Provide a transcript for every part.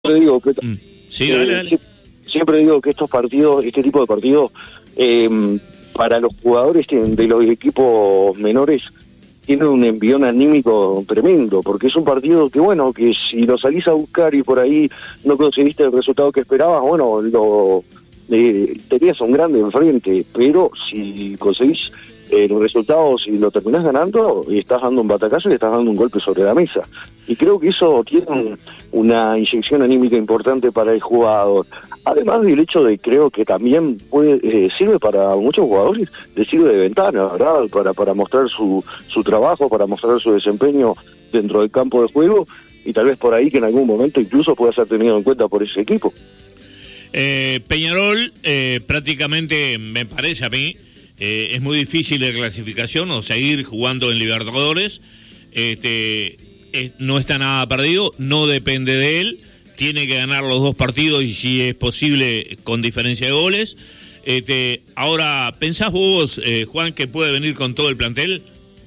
digo que Sí, dale. siempre digo que estos partidos, este tipo de partidos, para los jugadores de los equipos menores tienen un envión anímico tremendo, porque es un partido que, bueno, que si lo salís a buscar y por ahí no conseguiste el resultado que esperabas, bueno, tenías un grande enfrente, pero si conseguís el resultado, si lo terminás ganando, estás dando un batacazo y estás dando un golpe sobre la mesa. Y creo que eso tiene una inyección anímica importante para el jugador. Además del hecho de, creo que también sirve para muchos jugadores, les sirve de ventana, ¿verdad? Para mostrar su trabajo, para mostrar su desempeño dentro del campo de juego, y tal vez por ahí que en algún momento incluso pueda ser tenido en cuenta por ese equipo. Peñarol, prácticamente, me parece a mí, es muy difícil la clasificación o seguir jugando en Libertadores. No está nada perdido, no depende de él, tiene que ganar los dos partidos y si es posible con diferencia de goles. Ahora, ¿pensás vos, Juan, que puede venir con todo el plantel?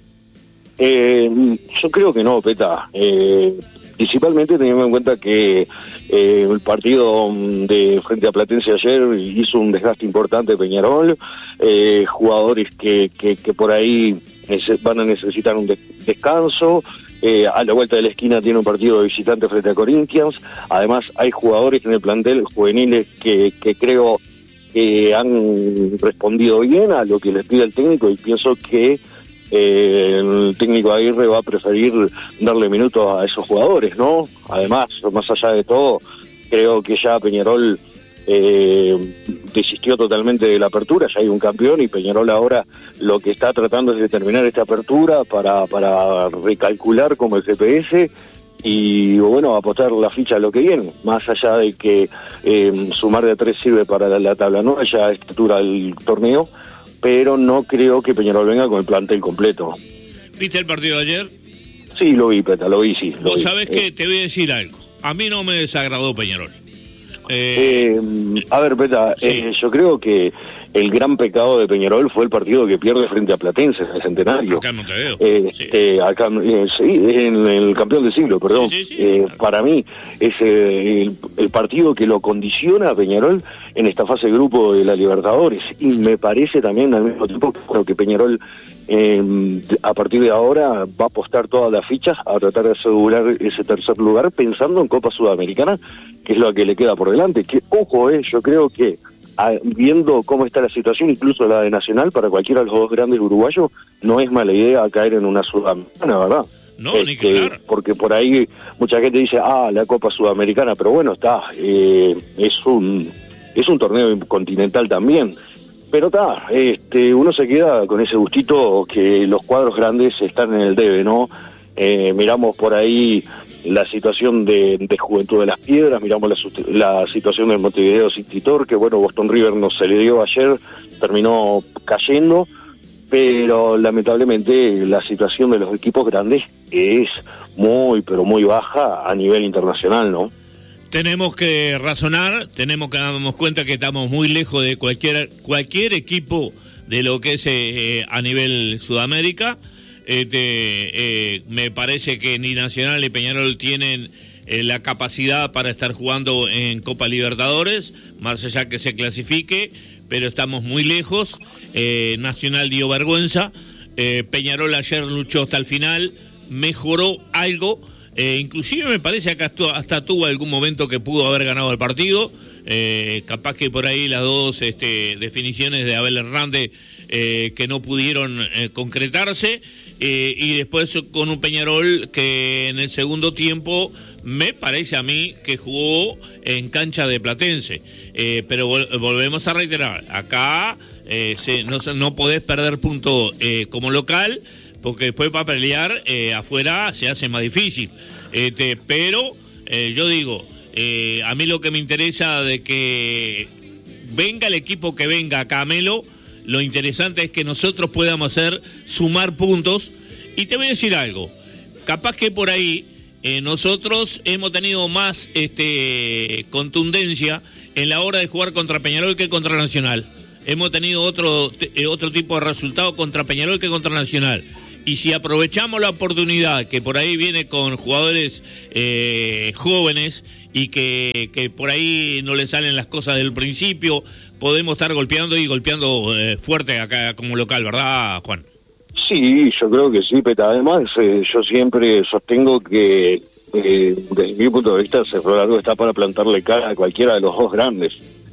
Yo creo que no, Peta. Principalmente teniendo en cuenta que el partido de frente a Platense ayer hizo un desgaste importante de Peñarol, jugadores que por ahí van a necesitar un descanso. A la vuelta de la esquina tiene un partido de visitante frente a Corinthians. Además hay jugadores en el plantel juveniles que creo que han respondido bien a lo que les pide el técnico, y pienso que el técnico Aguirre va a preferir darle minutos a esos jugadores, ¿no? Además, más allá de todo, creo que ya Peñarol desistió totalmente de la apertura, ya hay un campeón, y Peñarol ahora lo que está tratando es de terminar esta apertura para recalcular como el GPS y, bueno, apostar la ficha a lo que viene, más allá de que sumar de a 3 sirve para la tabla, ¿no? Ya estructura el torneo, pero no creo que Peñarol venga con el plantel completo. ¿Viste el partido de ayer? Sí, lo vi, Peta, lo vi, sí. Vos sabés que te voy a decir algo. A mí no me desagradó Peñarol. A ver, Peta, sí. Yo creo que el gran pecado de Peñarol fue el partido que pierde frente a Platense en el Centenario. Acá en Montevideo. Sí, en el campeón del siglo, perdón. Sí. Para mí es el partido que lo condiciona a Peñarol en esta fase de grupo de la Libertadores, y me parece también al mismo tiempo que Peñarol a partir de ahora va a apostar todas las fichas a tratar de asegurar ese tercer lugar, pensando en Copa Sudamericana, que es lo que le queda por delante. Que, ojo, yo creo que viendo cómo está la situación, incluso la de Nacional, para cualquiera de los dos grandes uruguayos, no es mala idea caer en una Sudamericana, ¿verdad? No, ni claro. Porque por ahí mucha gente dice, la Copa Sudamericana, pero bueno, es un torneo continental también. Pero uno se queda con ese gustito que los cuadros grandes están en el debe, ¿no? Miramos por ahí la situación de Juventud de las Piedras, miramos la situación del Montevideo City Torque, bueno, Boston River no se le dio ayer, terminó cayendo, pero lamentablemente la situación de los equipos grandes es muy, pero muy baja a nivel internacional, ¿no? Tenemos que razonar, tenemos que darnos cuenta que estamos muy lejos de cualquier equipo de lo que es a nivel Sudamérica. Me parece que ni Nacional ni Peñarol tienen la capacidad para estar jugando en Copa Libertadores, más allá que se clasifique, pero estamos muy lejos. Nacional dio vergüenza, Peñarol ayer luchó hasta el final, mejoró algo. Inclusive me parece que hasta tuvo algún momento que pudo haber ganado el partido, capaz que por ahí las dos definiciones de Abel Hernández que no pudieron concretarse, y después con un Peñarol que en el segundo tiempo me parece a mí que jugó en cancha de Platense, pero volvemos a reiterar, acá no podés perder punto como local, porque después para pelear afuera se hace más difícil. Pero yo digo, a mí lo que me interesa de que venga el equipo que venga acá a Melo, lo interesante es que nosotros podamos sumar puntos. Y te voy a decir algo, capaz que por ahí nosotros hemos tenido más contundencia en la hora de jugar contra Peñarol que contra Nacional. Hemos tenido otro tipo de resultado contra Peñarol que contra Nacional. y si aprovechamos la oportunidad que por ahí viene con jugadores jóvenes y que por ahí no le salen las cosas del principio, podemos estar golpeando fuerte acá como local, ¿verdad, Juan? Sí, yo creo que sí, Peta. Además, yo siempre sostengo que, desde mi punto de vista, Cerro Largo está para plantarle cara a cualquiera de los dos grandes.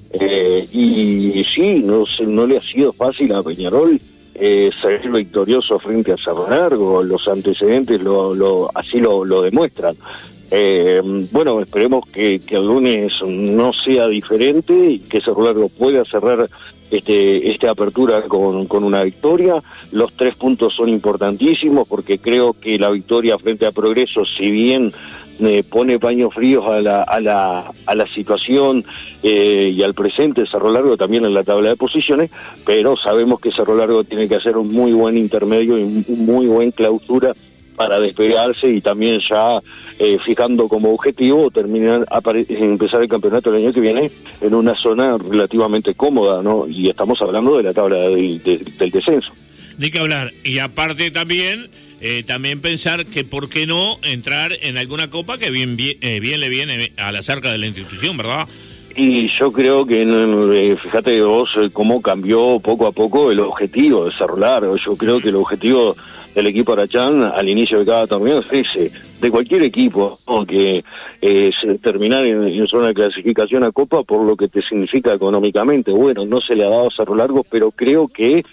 Y sí, no le ha sido fácil a Peñarol salir victorioso frente a Cerro Largo. Los antecedentes así lo demuestran. Bueno, esperemos que el lunes no sea diferente y que Cerro Largo pueda cerrar esta apertura con una victoria. Los 3 puntos son importantísimos porque creo que la victoria frente a Progreso, si bien pone paños fríos a la situación y al presente de Cerro Largo también en la tabla de posiciones, pero sabemos que Cerro Largo tiene que hacer un muy buen intermedio y un muy buen clausura para despegarse y también ya fijando como objetivo empezar el campeonato el año que viene en una zona relativamente cómoda, ¿no? Y estamos hablando de la tabla del descenso. Ni que hablar. Y aparte también pensar que por qué no entrar en alguna copa que bien le viene a la cerca de la institución, ¿verdad? Y yo creo que, fíjate vos cómo cambió poco a poco el objetivo de Cerro Largo. Yo creo que el objetivo del equipo Arachán al inicio de cada torneo es ese, de cualquier equipo, ¿no? Que terminar en zona de clasificación a Copa por lo que te significa económicamente. Bueno, no se le ha dado a Cerro Largo, pero creo que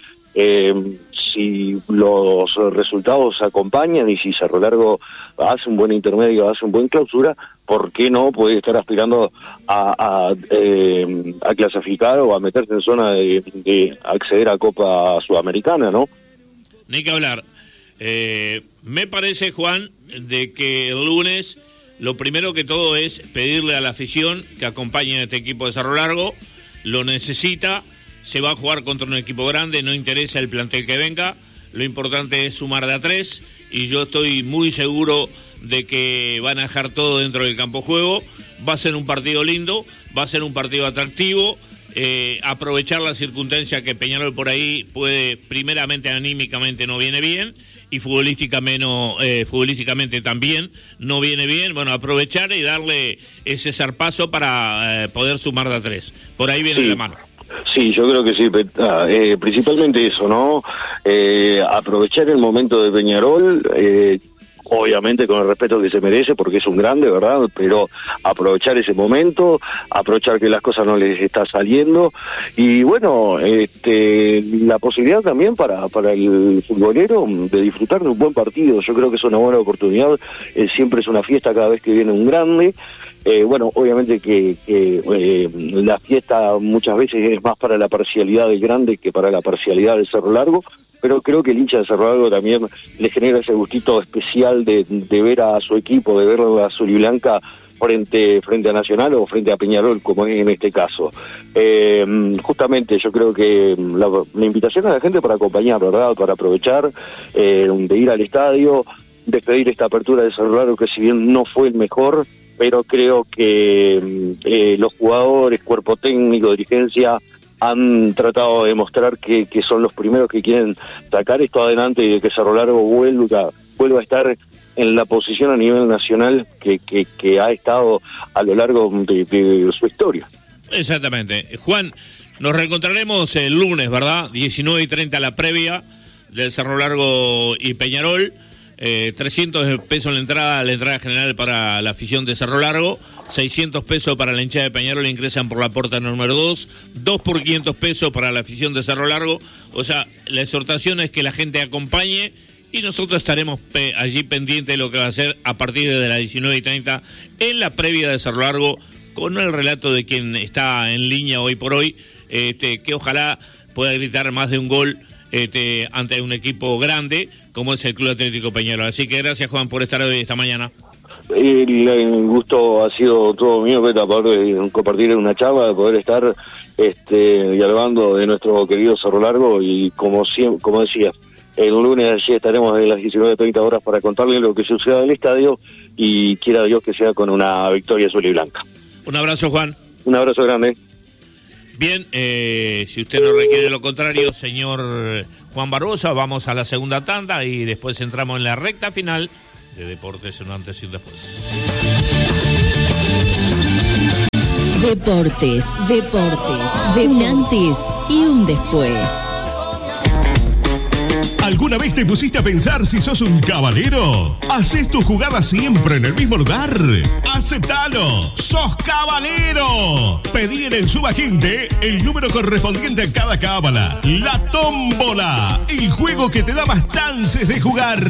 si los resultados acompañan y si Cerro Largo hace un buen intermedio, hace un buen clausura, ¿por qué no puede estar aspirando a clasificar o a meterse en zona de acceder a Copa Sudamericana, ¿no? Ni que hablar. Me parece, Juan, de que el lunes lo primero que todo es pedirle a la afición que acompañe a este equipo de Cerro Largo. Lo necesita, se va a jugar contra un equipo grande, no interesa el plantel que venga, lo importante es sumar de a 3 y yo estoy muy seguro de que van a dejar todo dentro del campo de juego. Va a ser un partido lindo, va a ser un partido atractivo. Aprovechar la circunstancia que Peñarol por ahí puede, primeramente anímicamente no viene bien y futbolísticamente también no viene bien. Bueno, aprovechar y darle ese zarpazo para poder sumar de a 3. Por ahí viene la mano. Sí, yo creo que sí, principalmente eso, ¿no? Aprovechar el momento de Peñarol, obviamente con el respeto que se merece porque es un grande, ¿verdad? Pero aprovechar ese momento, aprovechar que las cosas no les está saliendo y bueno, la posibilidad también para el futbolero de disfrutar de un buen partido. Yo creo que es una buena oportunidad, siempre es una fiesta cada vez que viene un grande. Bueno, obviamente que la fiesta muchas veces es más para la parcialidad del grande que para la parcialidad del Cerro Largo, pero creo que el hincha de Cerro Largo también le genera ese gustito especial de ver a su equipo, de ver a Azul y Blanca frente a Nacional o frente a Peñarol, como es en este caso. Justamente yo creo que la invitación a la gente para acompañar, ¿verdad? Para aprovechar de ir al estadio, despedir esta apertura de Cerro Largo que si bien no fue el mejor, pero creo que los jugadores, cuerpo técnico, dirigencia, han tratado de demostrar que son los primeros que quieren sacar esto adelante y de que Cerro Largo vuelva a estar en la posición a nivel nacional que ha estado a lo largo de su historia. Exactamente. Juan, nos reencontraremos el lunes, ¿verdad? 19:30 la previa del Cerro Largo y Peñarol. 300 pesos la entrada general para la afición de Cerro Largo, 600 pesos para la hinchada de Peñarol, ingresan por la puerta número 2 por 500 pesos para la afición de Cerro Largo. O sea, la exhortación es que la gente acompañe y nosotros estaremos allí pendientes de lo que va a ser a partir de las 19:30 en la previa de Cerro Largo, con el relato de quien está en línea hoy por hoy, que ojalá pueda gritar más de un gol ante un equipo grande como es el Club Atlético Peñarol. Así que gracias, Juan, por estar hoy esta mañana. El gusto ha sido todo mío, Peta, poder compartir una charla, poder estar dialogando de nuestro querido Cerro Largo y como decía, el lunes allí estaremos de las 19:30 horas para contarles lo que suceda en el estadio y quiera Dios que sea con una victoria azul y blanca. Un abrazo, Juan. Un abrazo grande. Bien, si usted no requiere lo contrario, señor Juan Barbosa, vamos a la segunda tanda y después entramos en la recta final de Deportes, un antes y un después. Deportes, un antes y un después. ¿Alguna vez te pusiste a pensar si sos un cabalero? ¿Haces tu jugada siempre en el mismo lugar? ¡Aceptalo! ¡Sos cabalero! Pedí en el Subagente el número correspondiente a cada cábala. La tómbola, el juego que te da más chances de jugar.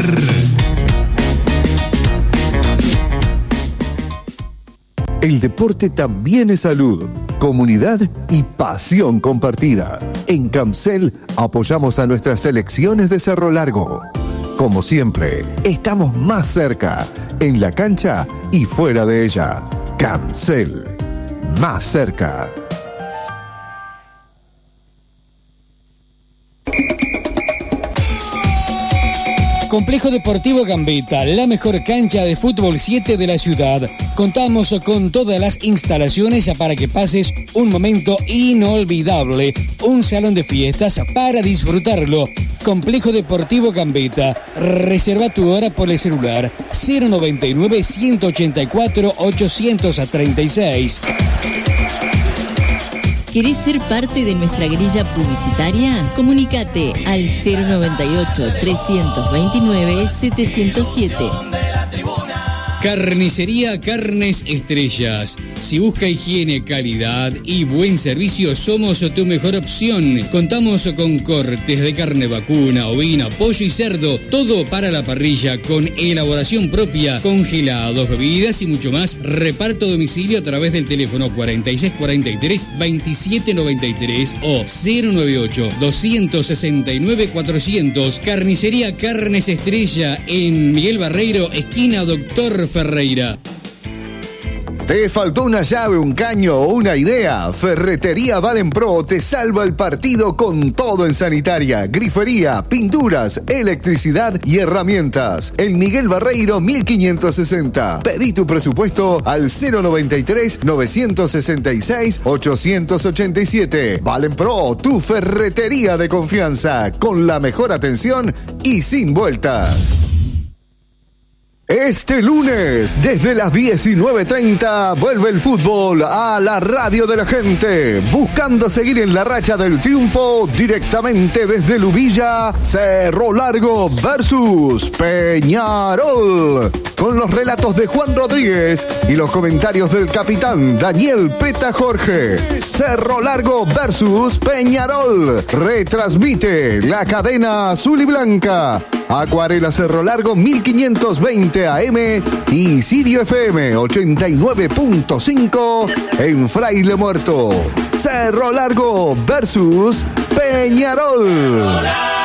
El deporte también es salud, comunidad y pasión compartida. En Camcel apoyamos a nuestras selecciones de Cerro Largo. Como siempre, estamos más cerca, en la cancha y fuera de ella. Camcel, más cerca. Complejo Deportivo Gambetta, la mejor cancha de fútbol 7 de la ciudad. Contamos con todas las instalaciones para que pases un momento inolvidable. Un salón de fiestas para disfrutarlo. Complejo Deportivo Gambetta. Reserva tu hora por el celular 099-184-836. ¿Querés ser parte de nuestra grilla publicitaria? Comunícate al 098-329-707. Carnicería Carnes Estrellas. Si busca higiene, calidad y buen servicio, somos tu mejor opción. Contamos con cortes de carne vacuna, ovina, pollo y cerdo. Todo para la parrilla con elaboración propia, congelados, bebidas y mucho más. Reparto a domicilio a través del teléfono 4643-2793 o 098-269-400. Carnicería Carnes Estrella en Miguel Barreiro, esquina Doctor Ferreira. ¿Te faltó una llave, un caño o una idea? Ferretería Valenpro te salva el partido con todo en sanitaria, grifería, pinturas, electricidad y herramientas. En Miguel Barreiro 1560. Pedí tu presupuesto al 093-966-887. Valenpro, tu ferretería de confianza, con la mejor atención y sin vueltas. Este lunes, desde las 19:30, vuelve el fútbol a la radio de la gente, buscando seguir en la racha del triunfo directamente desde Lubilla, Cerro Largo versus Peñarol, con los relatos de Juan Rodríguez y los comentarios del capitán Daniel Peta Jorge. Cerro Largo versus Peñarol, retransmite la cadena azul y blanca. Acuarela Cerro Largo 1520 AM y Sirio FM 89.5 en Fraile Muerto. Cerro Largo versus Peñarol.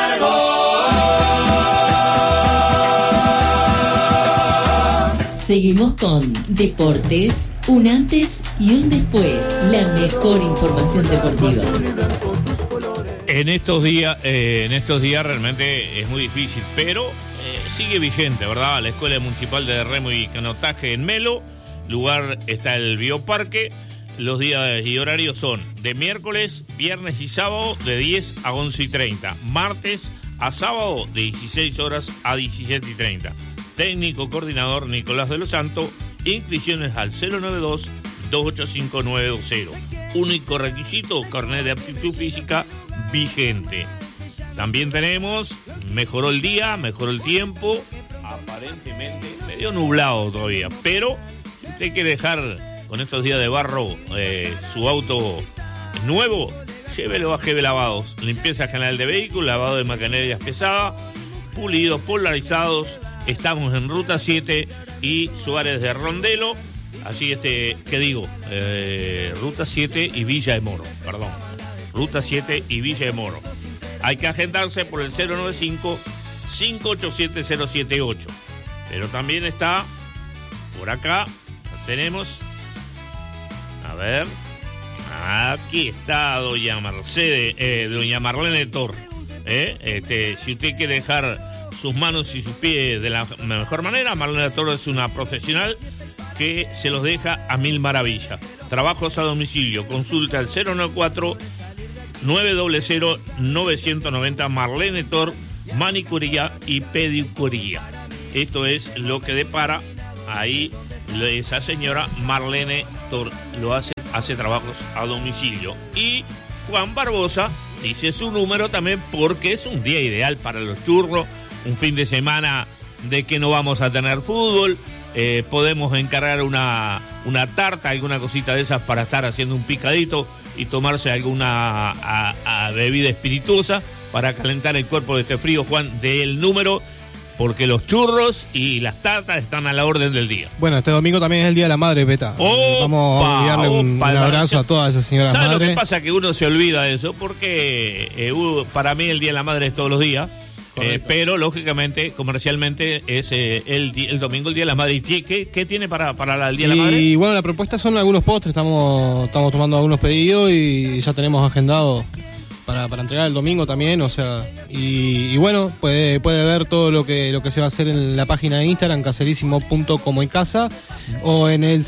Seguimos con Deportes, un antes y un después. La mejor información deportiva. En estos días realmente es muy difícil, pero sigue vigente, ¿verdad? La Escuela Municipal de Remo y Canotaje en Melo, lugar está el Bioparque. Los días y horarios son de miércoles, viernes y sábado de 10 a 11:30, martes a sábado de 16 horas a 17:30. Técnico coordinador Nicolás de los Santos, inscripciones al 092-285-920. Único requisito, carnet de aptitud física vigente. También tenemos, mejoró el día, mejoró el tiempo, aparentemente medio nublado todavía, pero si usted quiere dejar con estos días de barro su auto nuevo, llévelo a GB Lavados, limpieza general de vehículos, lavado de maquinarias pesadas, pulidos, polarizados. Estamos en Ruta 7 y Suárez de Rondelo, así Ruta 7 y Villa de Moro, perdón. Ruta 7 y Villa de Moro. Hay que agendarse por el 095-587-078. Pero también está por acá, tenemos, a ver, aquí está doña Marlene Tor. Si usted quiere dejar sus manos y sus pies de la mejor manera, Marlene Tor es una profesional que se los deja a mil maravillas. Trabajos a domicilio, consulta al 094-900-990, Marlene Tor, manicuría y pedicuría. Esto es lo que depara ahí esa señora Marlene Tor, hace trabajos a domicilio. Y Juan Barbosa dice su número también porque es un día ideal para los churros, un fin de semana de que no vamos a tener fútbol, podemos encargar una tarta, alguna cosita de esas para estar haciendo un picadito y tomarse alguna bebida espirituosa para calentar el cuerpo de este frío. Juan, del número, porque los churros y las tartas están a la orden del día. Bueno, este domingo también es el Día de la Madre, Beta. Vamos a enviarle un abrazo a todas esas señoras madres. ¿Sabes lo que pasa? Que uno se olvida de eso, porque para mí el Día de la Madre es todos los días, pero lógicamente, comercialmente, es el domingo el Día de la Madre. ¿Y qué tiene para el Día de la Madre? Y bueno, la propuesta son algunos postres, estamos tomando algunos pedidos y ya tenemos agendado para entregar el domingo también, o sea, y bueno, puede ver todo lo que se va a hacer en la página de Instagram, caserísimo.comoencasa, o en el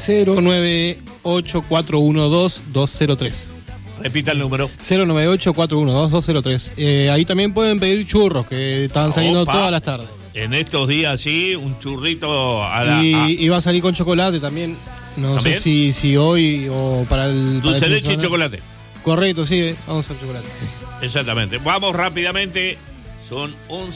098-412-203. Repita el número. 098-412-203. Ahí también pueden pedir churros, que están saliendo todas las tardes. En estos días, sí, un churrito y va a salir con chocolate también. No ¿también? Sé si hoy o para el... Dulce de leche y chocolate. Correcto, sí, vamos al chocolate. Exactamente. Vamos rápidamente. Son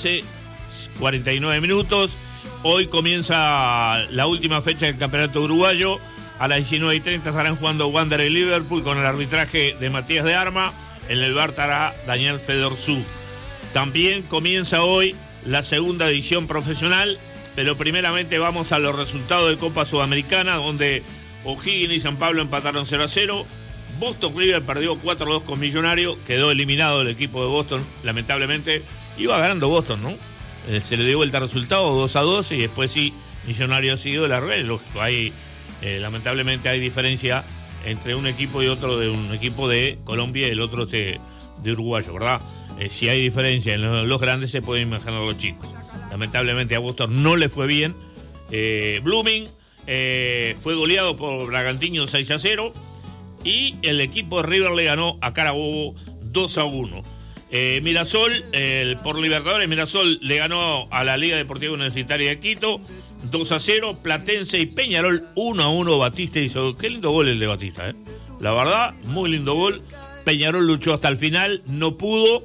11:49 minutos. Hoy comienza la última fecha del campeonato uruguayo. A las 19:30 estarán jugando Wander y Liverpool con el arbitraje de Matías de Arma. En el bar estará Daniel Fedorzú. También comienza hoy la segunda división profesional, pero primeramente vamos a los resultados de Copa Sudamericana, donde O'Higgins y San Pablo empataron 0-0. Boston River perdió 4-2 con Millonarios, quedó eliminado el equipo de Boston, lamentablemente. Iba ganando Boston, ¿no? Se le dio vuelta el resultado, 2-2, y después sí, Millonarios ha sido el revés. Lógico, lamentablemente hay diferencia entre un equipo y otro, de un equipo de Colombia y el otro de uruguayo, ¿verdad? Si hay diferencia en los grandes, se pueden imaginar los chicos. Lamentablemente a Boston no le fue bien. Blooming fue goleado por Bragantino 6-0. Y el equipo de River le ganó a Carabobo 2-1. Mirasol, por Libertadores, Mirasol le ganó a la Liga Deportiva Universitaria de Quito 2-0. Platense y Peñarol 1-1. Batista hizo, qué lindo gol el de Batista, la verdad, muy lindo gol. Peñarol luchó hasta el final, no pudo.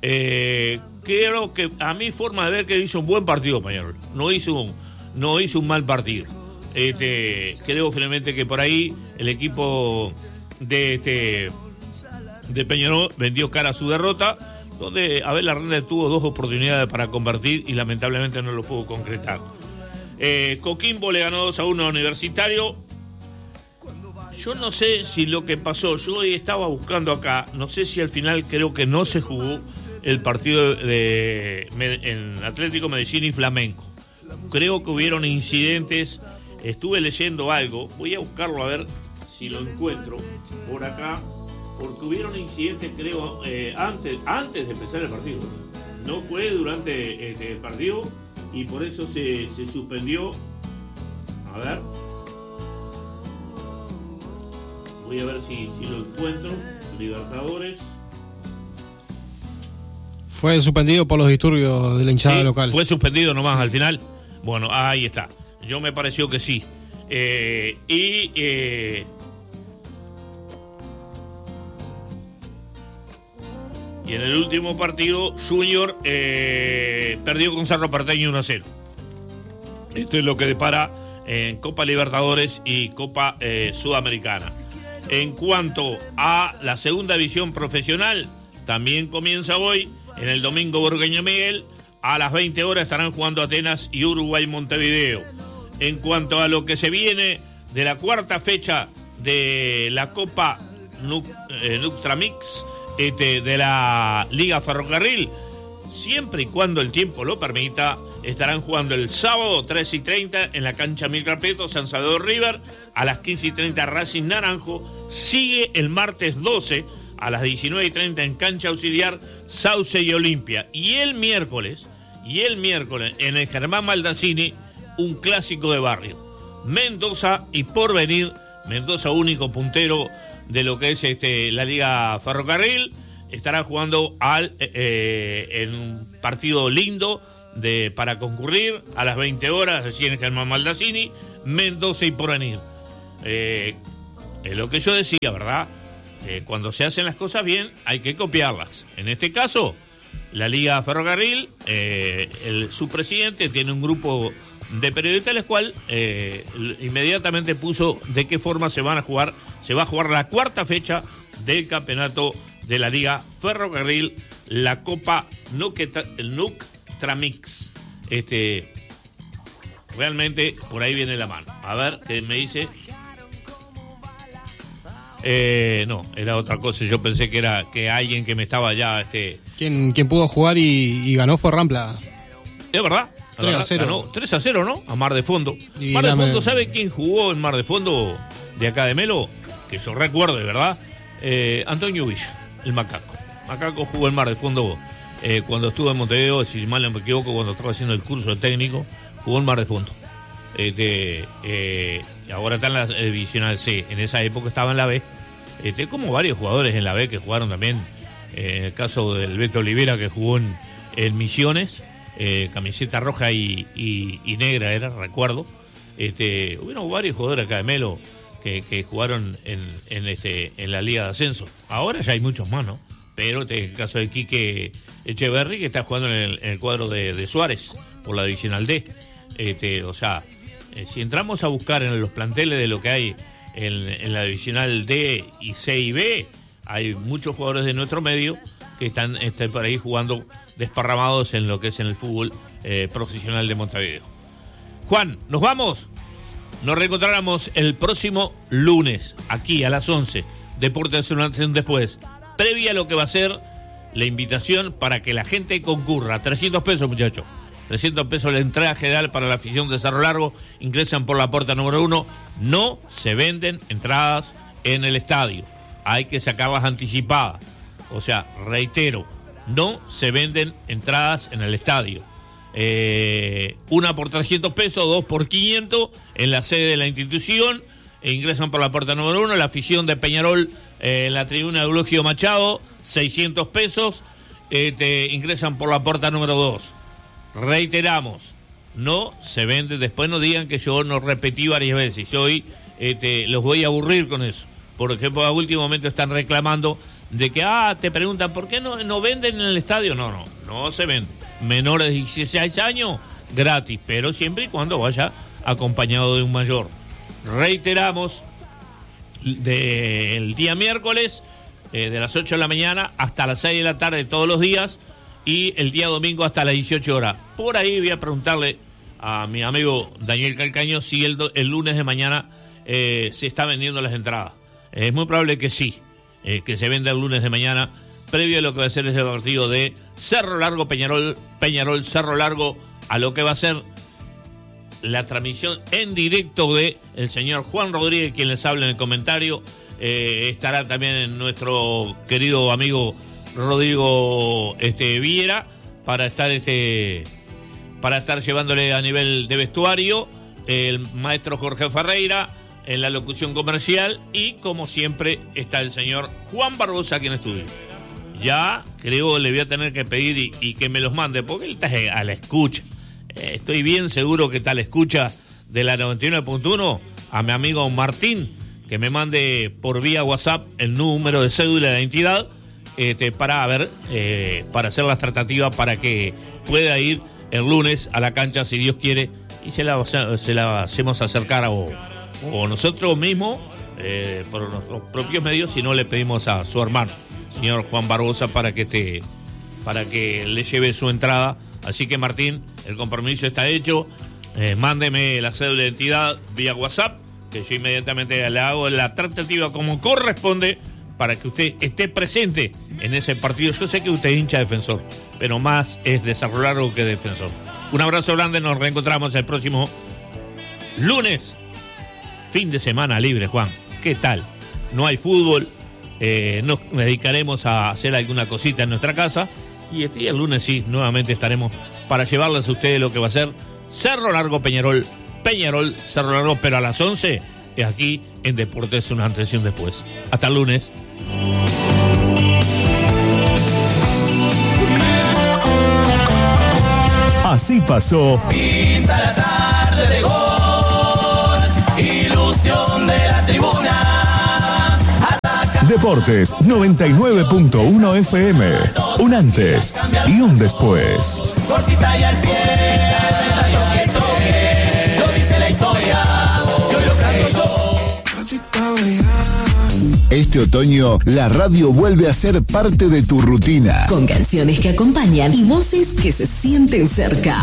Creo que a mi forma de ver que hizo un buen partido Peñarol, no hizo un mal partido. Creo finalmente que por ahí el equipo de Peñarol vendió cara a su derrota, donde Abel Arrenda tuvo 2 oportunidades para convertir y lamentablemente no lo pudo concretar. Coquimbo le ganó 2-1 a Universitario. Yo no sé si lo que pasó, yo hoy estaba buscando acá, no sé si al final creo que no se jugó el partido en Atlético Medellín y Flamengo. Creo que hubieron incidentes, estuve leyendo algo, voy a buscarlo a ver si lo encuentro por acá, porque hubieron incidentes, creo, antes de empezar el partido. No fue durante el partido y por eso se suspendió. A ver. Voy a ver si lo encuentro. Libertadores. Fue suspendido por los disturbios de la hinchada local. Fue suspendido nomás al final. Bueno, ahí está. Yo me pareció que sí. Y en el último partido, Junior perdió con Cerro Porteño 1-0. Esto es lo que depara en Copa Libertadores y Copa Sudamericana. En cuanto a la segunda división profesional, también comienza hoy, en el domingo Burgueño Miguel, a las 20 horas estarán jugando Atenas y Uruguay Montevideo. En cuanto a lo que se viene de la cuarta fecha de la Copa Nuctramix, de la Liga Ferrocarril, siempre y cuando el tiempo lo permita, estarán jugando el sábado 3:30 en la cancha Milcar Prieto, San Salvador River, a las 15:30 Racing Naranjo. Sigue el martes 12 a las 19:30 en cancha auxiliar Sauce y Olimpia. Y el miércoles en el Germán Maldacini, un clásico de barrio. Mendoza y Porvenir. Mendoza, único puntero de lo que es la Liga Ferrocarril, estará jugando en un partido lindo para concurrir a las 20 horas, allí en Germán Maldacini, Mendoza y Porvenir. Es lo que yo decía, ¿verdad? Cuando se hacen las cosas bien, hay que copiarlas. En este caso, la Liga Ferrocarril, su presidente tiene un grupo de periodistas, el cual inmediatamente puso de qué forma se va a jugar la cuarta fecha del campeonato de la Liga Ferrocarril, la Copa NUC Tramix. Realmente por ahí viene la mano. A ver qué me dice. No, era otra cosa. Yo pensé que era que alguien que me estaba ya Quien pudo jugar y ganó fue Rampla. Es verdad. 3-0. Ganó 3-0, ¿no? A Mar de Fondo. Mar de Fondo, ¿sabe quién jugó en Mar de Fondo de acá de Melo? Que yo recuerde, ¿verdad? Antonio Villa, el Macaco. Macaco jugó en Mar de Fondo cuando estuvo en Montevideo, si mal no me equivoco, cuando estaba haciendo el curso de técnico, jugó en Mar de Fondo. Ahora está en la divisional C. En esa época estaba en la B. Como varios jugadores en la B que jugaron también. En el caso del Beto Olivera, que jugó en Misiones. Camiseta roja y negra era, recuerdo. Hubo varios jugadores acá de Melo que jugaron en la Liga de Ascenso. Ahora ya hay muchos más, ¿no? Pero el caso de Quique Echeverri, que está jugando en el cuadro de Suárez por la Divisional D. Si entramos a buscar en los planteles de lo que hay en la Divisional D y C y B, hay muchos jugadores de nuestro medio que están por ahí jugando desparramados en lo que es en el fútbol profesional de Montevideo. Juan, ¿nos vamos? Nos reencontraremos el próximo lunes, aquí a las 11, Deportes un antes y un después, previa a lo que va a ser la invitación para que la gente concurra. 300 pesos, muchachos. 300 pesos la entrada general para la afición de Cerro Largo. Ingresan por la puerta número 1. No se venden entradas en el estadio. Hay que sacarlas anticipadas. O sea, reitero, no se venden entradas en el estadio. Una por 300 pesos, dos por 500 en la sede de la institución. Ingresan por la puerta número 1. La afición de Peñarol en la tribuna de Eulogio Machado, 600 pesos. Ingresan por la puerta número 2. Reiteramos, no se vende. Después no digan que yo no repetí varias veces. Yo hoy los voy a aburrir con eso. Por ejemplo, a último momento están reclamando de que, te preguntan, ¿por qué no venden en el estadio? No se vende. Menores de 16 años, gratis, pero siempre y cuando vaya acompañado de un mayor. Reiteramos, del día miércoles, de las 8 de la mañana hasta las 6 de la tarde todos los días, y el día domingo hasta las 18 horas. Por ahí voy a preguntarle a mi amigo Daniel Calcaño si el lunes de mañana se está vendiendo las entradas. Es muy probable que sí, que se venda el lunes de mañana, previo a lo que va a ser ese partido de Cerro Largo, Peñarol, Cerro Largo, a lo que va a ser la transmisión en directo de el señor Juan Rodríguez, quien les habla en el comentario. Estará también nuestro querido amigo Rodrigo Viera para estar llevándole a nivel de vestuario, el maestro Jorge Ferreira en la locución comercial, y como siempre está el señor Juan Barbosa aquí en estudio. Ya creo le voy a tener que pedir y que me los mande, porque él está a la escucha. Estoy bien seguro que está a la escucha de la 99.1, a mi amigo Martín, que me mande por vía WhatsApp el número de cédula de identidad, para hacer las tratativas para que pueda ir el lunes a la cancha, si Dios quiere, y se la hacemos acercar o nosotros mismos por nuestros propios medios, si no le pedimos a su hermano, señor Juan Barbosa, para que le lleve su entrada. Así que, Martín, el compromiso está hecho. Mándeme la cédula de identidad vía WhatsApp, que yo inmediatamente le hago la tratativa como corresponde para que usted esté presente en ese partido. Yo sé que usted es hincha Defensor, pero más es de Cerro Largo que Defensor. Un abrazo grande, nos reencontramos el próximo lunes. Fin de semana libre, Juan. ¿Qué tal? No hay fútbol, nos dedicaremos a hacer alguna cosita en nuestra casa, y el lunes sí, nuevamente estaremos para llevarles a ustedes lo que va a ser Cerro Largo, Peñarol, Peñarol, Cerro Largo, pero a las 11 es aquí en Deportes un antes y un después. Hasta el lunes. Así pasó. Pinta la tarde de gol, ilusión de la tribuna. Ataca. Deportes 99.1 FM. Un antes y un después. Cortita y al pie, lo dice la historia, y hoy lo canto yo. Este otoño, la radio vuelve a ser parte de tu rutina. Con canciones que acompañan y voces que se sienten cerca.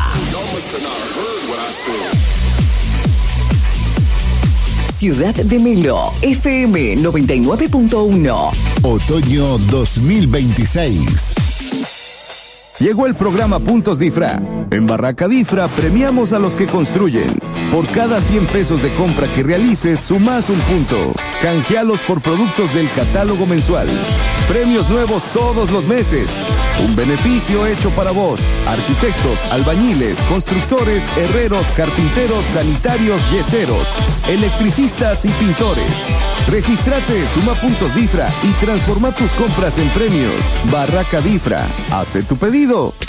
Ciudad de Melo, FM 99.1. Otoño 2026. Llegó el programa Puntos Difra. En Barraca Difra premiamos a los que construyen. Por cada 100 pesos de compra que realices, sumás un punto. Canjealos por productos del catálogo mensual. Premios nuevos todos los meses. Un beneficio hecho para vos. Arquitectos, albañiles, constructores, herreros, carpinteros, sanitarios, yeseros, electricistas y pintores. Regístrate, suma Puntos Difra y transforma tus compras en premios. Barraca Difra. Hace tu pedido.